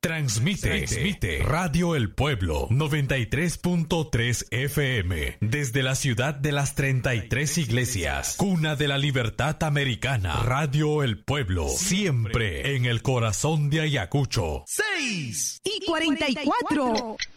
Transmite Radio El Pueblo 93.3 FM desde la ciudad de las 33 iglesias, cuna de la libertad americana. Radio El Pueblo, siempre en el corazón de Ayacucho. 6:44.